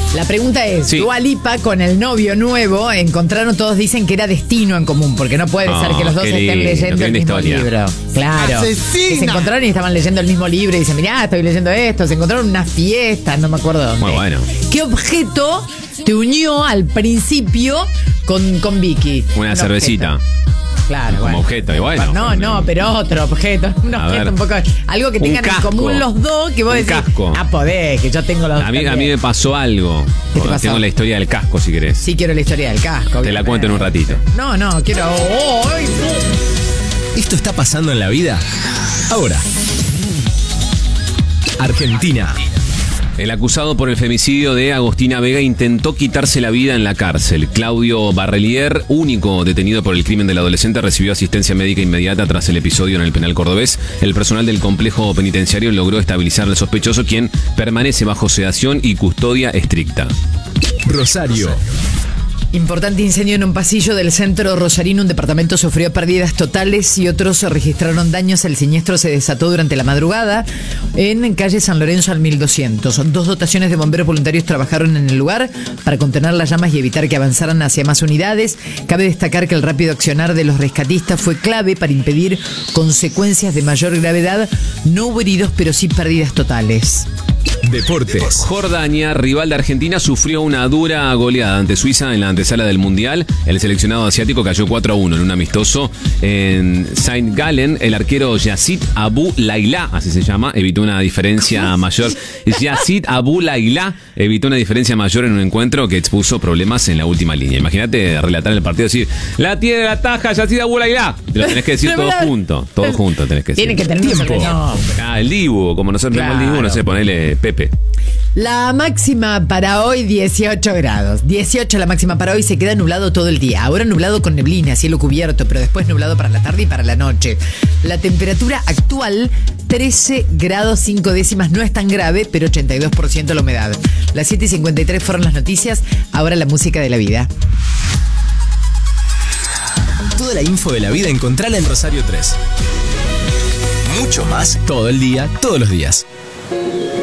La pregunta es, Sí. Dua Lipa con el novio nuevo encontraron, todos dicen que era destino en común, porque no puede ser que los dos qué estén lindo, leyendo qué el linda mismo historia. libro. Claro. ¡Asesina! Que se encontraron y estaban leyendo el mismo libro y dicen, mirá, estoy leyendo esto. Se encontraron en una fiesta, no me acuerdo dónde. Muy bueno. ¿Qué objeto te unió al principio con Vicky? Una Un cervecita. objeto. Claro, Como bueno. objeto, y bueno. No, pero otro objeto. Un A objeto ver. un poco. Algo que Un tengan en casco. común los dos, que vos Un decís. casco. Ah, podés, que yo tengo los dos. A mí también. me pasó algo. ¿Qué te pasó? Tengo la historia del casco, si querés. Sí, quiero la historia del casco. Te la cuento en un ratito. No, quiero. ¡Ay! ¿Esto está pasando en la vida? Ahora. Argentina. El acusado por el femicidio de Agostina Vega intentó quitarse la vida en la cárcel. Claudio Barrelier, único detenido por el crimen del adolescente, recibió asistencia médica inmediata tras el episodio en el penal cordobés. El personal del complejo penitenciario logró estabilizar al sospechoso, quien permanece bajo sedación y custodia estricta. Rosario. Importante incendio en un pasillo del centro rosarino. Un departamento sufrió pérdidas totales y otros registraron daños. El siniestro se desató durante la madrugada en calle San Lorenzo al 1200. 2 dotaciones de bomberos voluntarios trabajaron en el lugar para contener las llamas y evitar que avanzaran hacia más unidades. Cabe destacar que el rápido accionar de los rescatistas fue clave para impedir consecuencias de mayor gravedad. No hubo heridos, pero sí pérdidas totales. Deportes. Jordania, rival de Argentina, sufrió una dura goleada ante Suiza en la antesala del Mundial. El seleccionado asiático cayó 4-1 en un amistoso en Saint Gallen. El arquero Yazid Abu Laila, así se llama, evitó una diferencia mayor. Yazid Abu Laila evitó una diferencia mayor en un encuentro que expuso problemas en la última línea. Imagínate relatar el partido y decir, la tiene la taja Yazid Abu Laila. Te lo tenés que decir todo junto. Todo junto tenés que decir. Tiene que tener un sobrenombre. El Dibu, como nosotros tenemos el Dibu, no sé, ponele Pepe. La máxima para hoy, 18 grados. 18 la máxima para hoy, se queda nublado todo el día. Ahora nublado con neblina, cielo cubierto, pero después nublado para la tarde y para la noche. La temperatura actual, 13 grados 5 décimas, no es tan grave, pero 82% la humedad. Las 7:53 fueron las noticias, ahora la música de la vida. Toda la info de la vida encontrala en Rosario 3. Mucho más todo el día, todos los días.